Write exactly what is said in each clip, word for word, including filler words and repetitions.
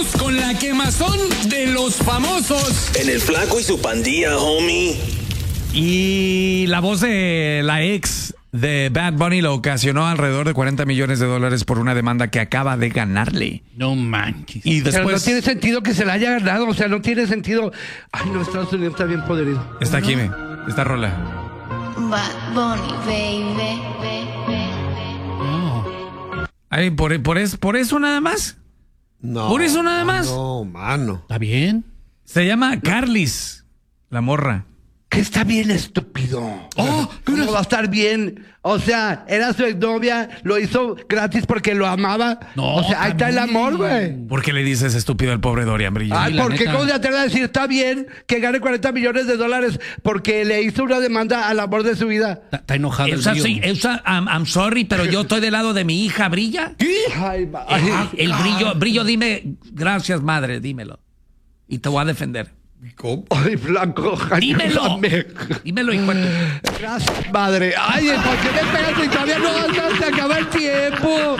Vamos con la quemazón de los famosos. En el Flaco y su pandilla, homie. Y la voz de la ex de Bad Bunny lo ocasionó alrededor de cuarenta millones de dólares por una demanda que acaba de ganarle. No manches. Y después... Pero no tiene sentido que se la haya ganado, o sea, no tiene sentido. Ay, no, Estados Unidos está bien podrido. Está aquí, me. Está rola. Bad Bunny, baby, baby. No. Ay, por, por, es, ¿Por eso nada más? No. ¿Por eso nada más? No, mano. ¿Está bien? Se llama Carlis, la morra. Que está bien estúpido. Oh, ¿cómo va a estar bien? O sea, era su exnovia, lo hizo gratis porque lo amaba. No, o sea, ahí está el también. amor, güey. ¿Por qué le dices estúpido al pobre Dorian Brillo? Ay, la ¿por qué neta. cómo se atreve a decir está bien que gane cuarenta millones de dólares porque le hizo una demanda al amor de su vida? Está, está enojado el Elsa, Brillo. sí, Elsa, I'm, I'm sorry, pero yo estoy del lado de mi hija Brilla. Ay, ma- El, ay, el Brillo, Brillo, dime, gracias madre, dímelo. Y te voy a defender. ¿Cómo? ay, Blanco. Dímelo. ayúdame. Dímelo, hijo de tu- Gracias, madre. Ay, ¿por qué me pegas si todavía no, no se acaba el tiempo?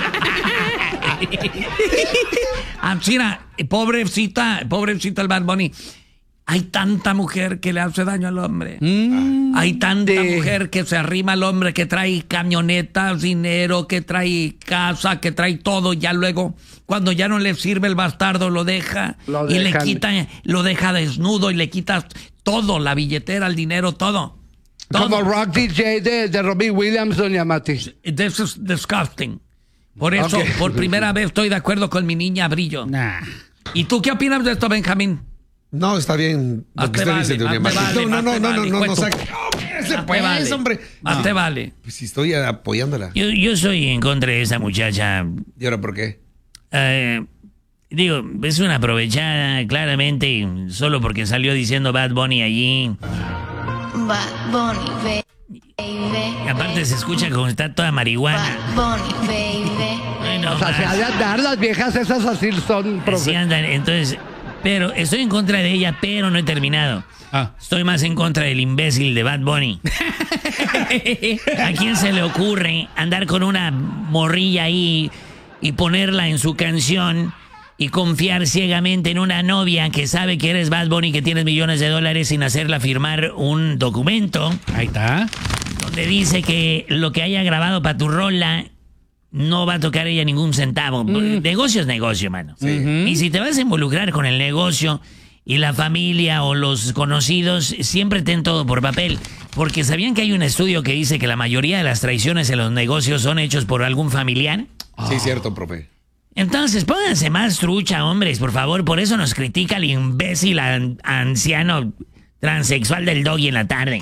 Ah, mira, pobrecita, pobrecita el Bad Bunny. Hay tanta mujer que le hace daño al hombre. Mm. Hay tanta Sí. mujer que se arrima al hombre, que trae camionetas, dinero, que trae casa, que trae todo. Ya luego, cuando ya no le sirve el bastardo, lo deja. Lo y le dejan. quita, lo deja desnudo y le quitas todo, la billetera, el dinero, todo. Todo. Como Rock D J de, de Robbie Williams, doña Mati. This is disgusting. Por eso, Ok. por primera vez estoy de acuerdo con mi niña Brillo. Nah. ¿Y tú qué opinas de esto, Benjamín? No, está bien Más lo que te usted vale, dice, doña más te Marta. vale, No, no, más no, te no, vale, no, no, hijo no, de tu- saque. ¡Oh, ese Más te pues, vale. hombre! Más te vale. Pues si estoy apoyándola. Yo, yo soy en contra de esa muchacha. ¿Y ahora por qué? Eh, digo, es una aprovechada, claramente, solo porque salió diciendo Bad Bunny allí. Bad Bunny, baby. Y aparte se escucha como está toda marihuana. Bad Bunny, baby. Bueno, O sea, se ha de andar, las viejas esas así son, así profe. andan, entonces, pero estoy en contra de ella, pero no he terminado. Ah. Estoy más en contra del imbécil de Bad Bunny. ¿A quién se le ocurre andar con una morrilla ahí y ponerla en su canción y confiar ciegamente en una novia que sabe que eres Bad Bunny, que tienes millones de dólares, sin hacerla firmar un documento Ahí está. donde dice que lo que haya grabado para tu rola no va a tocar ella ningún centavo? Negocio es negocio, mano. Y si te vas a involucrar con el negocio y la familia o los conocidos, siempre ten todo por papel. Porque ¿sabían que hay un estudio que dice que la mayoría de las traiciones en los negocios son hechos por algún familiar? Sí, cierto, profe. Entonces, pónganse más trucha, hombres, por favor. Por eso nos critica el imbécil an- anciano transexual del Doggy en la tarde.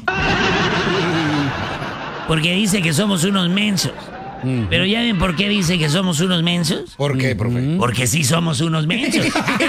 Porque dice que somos unos mensos. Pero ¿ya ven por qué dice que somos unos mensos? ¿Por qué, profe? Porque sí somos unos mensos.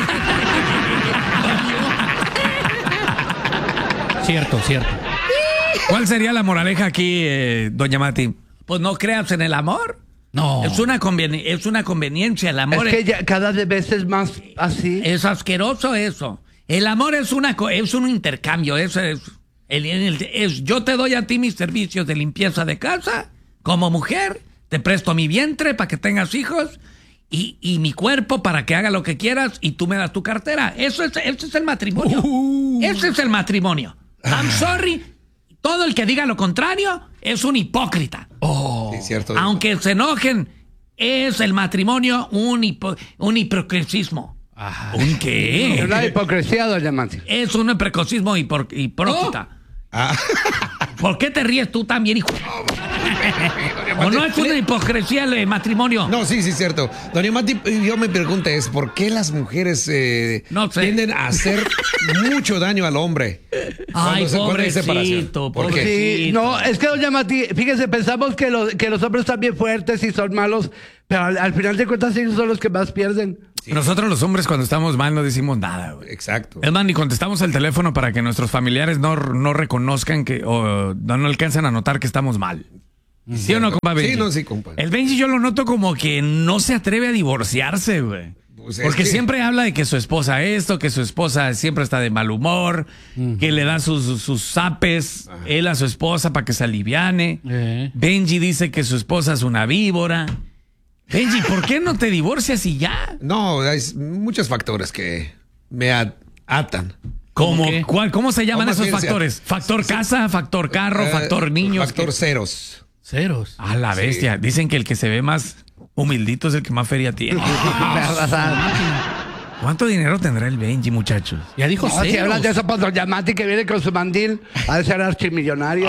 Cierto, cierto. ¿Cuál sería la moraleja aquí, eh, doña Mati? Pues no creas en el amor. No. Es una, conveni- es una conveniencia. El amor Es es, que ya cada vez es más así. es asqueroso eso. El amor es, una, co- es un intercambio. Eso es, el- el- es- yo te doy a ti mis servicios de limpieza de casa como mujer. Te presto mi vientre para que tengas hijos y, y mi cuerpo para que haga lo que quieras y tú me das tu cartera. Eso es, eso es el matrimonio. Ese es el matrimonio. I'm sorry. Todo el que diga lo contrario es un hipócrita. Sí, cierto. Aunque se enojen, es el matrimonio un, hipo- un hipocresismo. ¿Un qué? Es una hipocresía, doña Mati. Es un precocismo hipor- hipócrita. Ah. ¿Por qué te ríes tú también, hijo? ¿O no es una hipocresía el matrimonio? No, sí, sí, cierto. Doña Mati, yo me pregunta es, ¿por qué las mujeres eh, No sé. tienden a hacer mucho daño al hombre? Ay, Cuando se- cuando hay separación? pobrecito, ¿Por qué? pobrecito. Sí, no, es que doña Mati, fíjese, pensamos que los, que los hombres están bien fuertes y son malos, pero al, al final de cuentas ellos son los que más pierden. Nosotros los hombres cuando estamos mal no decimos nada, güey. Exacto. Es más, ni contestamos el teléfono para que nuestros familiares no, no reconozcan que o no, no alcancen a notar que estamos mal. ¿Sí o no, compa Benji? Sí, no, sí, compa. El Benji yo lo noto como que no se atreve a divorciarse, güey. Pues es Porque que- siempre habla de que su esposa esto, que su esposa siempre está de mal humor, que le da sus, sus zapes, él a su esposa para que se aliviane. Eh. Benji dice que su esposa es una víbora. Benji, ¿por qué no te divorcias y ya? No, hay muchos factores que me at- atan. ¿Cómo, qué? cuál, ¿Cómo se llaman O más esos bien, factores? ¿Factor casa, factor carro, Eh, factor niños? Factor ¿Qué? ceros. Ceros. A la bestia. Dicen que el que se ve más humildito es el que más feria tiene. ¿Cuánto dinero tendrá el Benji, muchachos? Ya dijo No, si ceros. hablan de eso, Pastor Yamati que viene con su mandil, ha de ser archimillonario.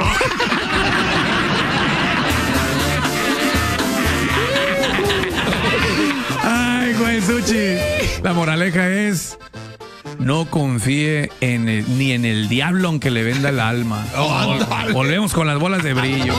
Ay, güey, Suchi. La moraleja es: no confíe en el- ni en el diablo aunque le venda el alma. Volvemos con las bolas de brillo.